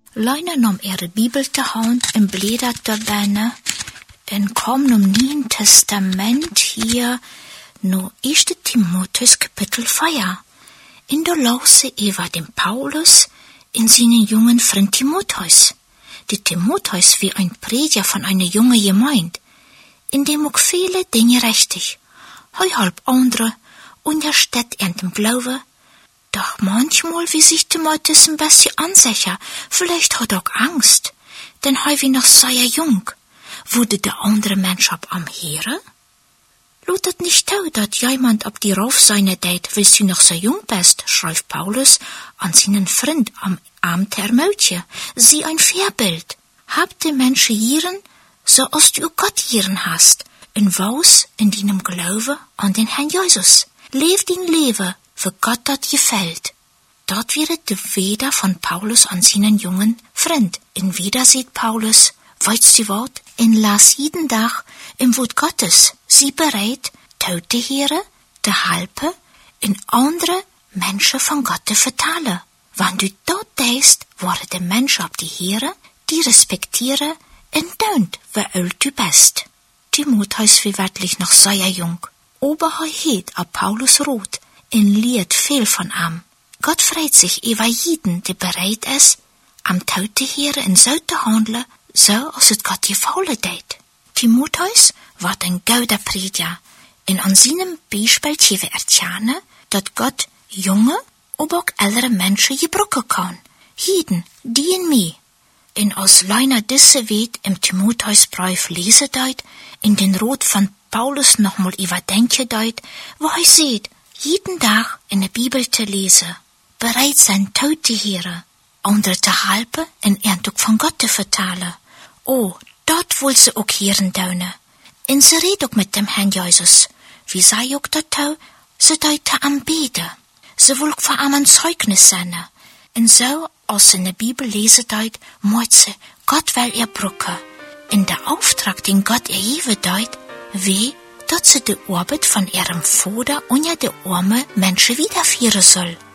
Leina nam ihre Bibel te hand en bläddert da binnen en kom nam Nieuwen Testament hier no 1. Timotheus Kapitel 4. In der Lause über dem Paulus in seinen jungen Freund Timotheus. Die Timotheus wie ein Prediger von einer jungen Gemeinde, in dem auch viele Dinge richtig, halb andere, untersteht in dem Glaube. Doch manchmal wie sich Timotheus ein bisschen unsicher, vielleicht hat er auch Angst, denn wie noch sehr jung. Wurde der andere Mensch am Heere? Lutet nicht tau, dat jemand ab die Rauf seine deit, weil du noch so jung bist, schreibt Paulus an seinen Freund am Abend Hermötje, sie ein Vorbild. Habt die Menschen hieren, so als du Gott hieren hast, in was in deinem Glaube an den Herrn Jesus. Lev dein Leben, für Gott dat gefällt. Dort wird die Weder von Paulus an seinen jungen Freund. In Weder sieht Paulus, weißt du wat, in las jeden Tag im Wort Gottes, sie bereit, tote Heere, te helpen, in andere Menschen von Gott te vertalen. Wann du dort deist, worden de Menschen ab die Heere, die respektieren en deunt, wie alt du bist. Timotheus wie wirklich noch sehr jung. Aber heet ab Paulus rot, en liet viel von am. Gott freut sich über jeden, der bereit ist, am tote Heere in so te handeln, so als het Gott gefallen deed. Timotheus wordt een gouder prediger en aan seinem Beispiel geven erkennen, dat Gott junge, aber auch ältere Menschen gebruiken kann. Jeden, die in mir. En als Leina diese weet im Timotheusbrief lesen deed, in den Rot von Paulus nochmal überdenken deed, wo sieht, jeden Tag in der Bibel te lesen, bereit sein tote Heere, andere te helpen en eindelijk von Gott te vertalen. Oh, dort will sie auch hieren daunen. En sie redt auch mit dem Herrn Jesus. Wie sei auch dat tau, sie deute anbeten. Sie will vor einem Zeugnis sein. En so, als sie in der Bibel lesen deut, moet sie, Gott will ihr brücken. In der Auftrag, den Gott ihr geben deut, wie, dat sie die Arbeit von ihrem Vater unter die armen Menschen wiederführen soll.